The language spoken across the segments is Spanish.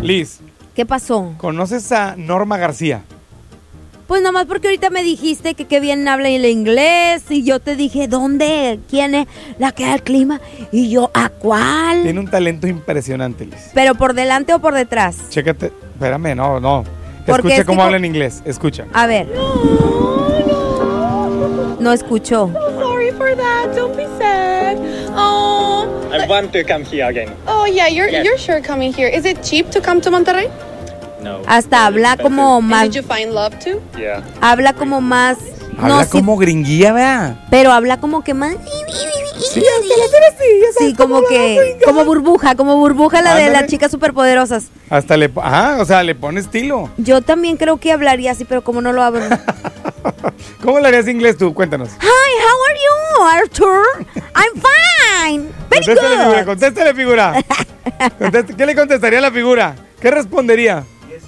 Liz, ¿Qué pasó? ¿conoces a Norma García? Pues nomás porque ahorita me dijiste que qué bien habla el inglés y yo te dije, ¿dónde? ¿Quién es la que da el clima? Y yo, ¿a cuál? Tiene un talento impresionante, Liz. ¿Pero por delante o por detrás? Chécate, espérame, no. Porque Escucha es cómo que habla en inglés, escucha. A ver. No escuchó. Sorry for that. Don't be sad. Oh. I want to come here again. Oh yeah, you're Yes. you're sure coming here. Is it cheap to come to Monterrey? No. Hasta habla como And más. did you find love too? Yeah. Habla como más. Habla sí, como gringuilla, ¿verdad? pero habla como que más. Sí, así, Como que. Como burbuja la de Ándale. las chicas superpoderosas. Hasta le pone estilo. Yo también creo que hablaría así, pero como no lo hablo. ¿Cómo le harías inglés tú? Cuéntanos. Hi, how are you, Arthur? I'm fine. Very good. Contéstale, figura. ¿Qué le contestaría a la figura? ¿Qué respondería?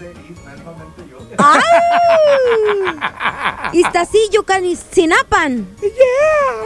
¡Ay! Iztaccillo, Sinapan. Yeah,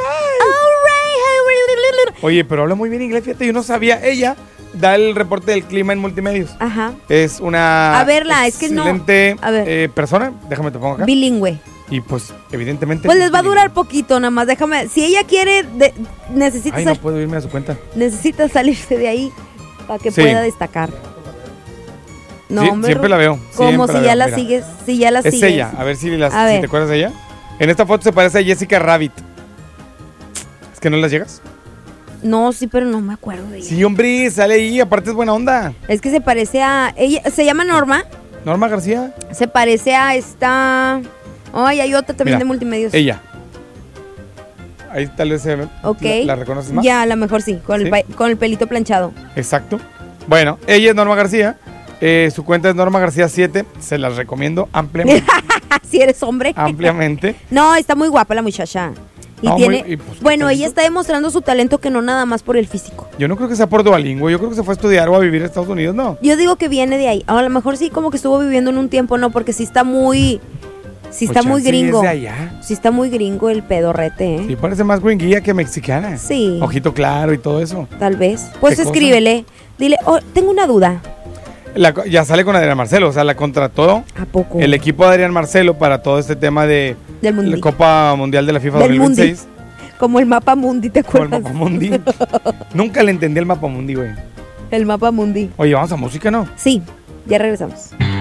Alright. Oye, pero habla muy bien inglés, fíjate, yo no sabía. Ella da el reporte del clima en multimedios. Ajá. Es una A verla, es que no. excelente A ver. persona. Déjame te pongo acá. Bilingüe. Y pues, evidentemente. Pues les va a durar poquito, nada más. Déjame. Si ella quiere, necesita, Ay, no puedo irme a su cuenta. necesita salirse de ahí para que Sí. pueda destacar. No, Sí, hombre, siempre la veo. Como siempre si la ya veo, la mira. sigues. Si ya la Es sigues. ella, a ver si, A si ver. te acuerdas de ella. En esta foto se parece a Jessica Rabbit. ¿Es que no las llegas? No, sí, pero no me acuerdo de ella. Sí, hombre, sale ahí, aparte es buena onda. Es que se parece a. Ella se llama Norma. Norma García. Se parece a esta. Ay, hay otra también Mira, de multimedios. Ella. Ahí tal vez Ok. la reconoces más. Ya, a lo mejor sí, con, ¿Sí? con el pelito planchado. Exacto. Bueno, ella es Norma García. Su cuenta es Norma García 7. Se las recomiendo ampliamente. Si eres hombre. ampliamente. No, está muy guapa la muchacha. Y No, tiene. y pues, bueno, ¿qué ella tal? está demostrando su talento que no nada más por el físico. Yo no creo que sea por Duolingo. Yo creo que se fue a estudiar o a vivir a Estados Unidos, ¿no? Yo digo que viene de ahí. A lo mejor sí, como que estuvo viviendo en un tiempo, no, porque sí está muy. Sí está O muy chance gringo. es de allá. Sí está muy gringo el pedorrete, ¿eh? Sí, parece más gringuilla que mexicana. Sí. Ojito claro y todo eso. Tal vez. Pues ¿Qué cosa? escríbele. Dile, oh, tengo una duda. Ya sale con Adrián Marcelo. O sea, la contrató ¿A poco? el equipo de Adrián Marcelo para todo este tema de Del mundi. la Copa Mundial de la FIFA Del 2026. Como el mapa mundi, ¿te Como el acuerdas? Mapamundi. Nunca le entendí el Mapamundi, güey. El mapa mundi. Oye, vamos a música, ¿no? Sí, ya regresamos.